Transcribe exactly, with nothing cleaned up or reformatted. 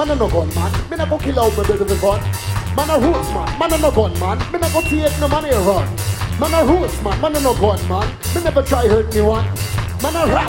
man a no gun man. Me no go kill out my brother with gun. Man a roots man, man a no gun man. Me no go take no money run. Man a roots man, man a no gun man. Me never try hurt me one. Man a rap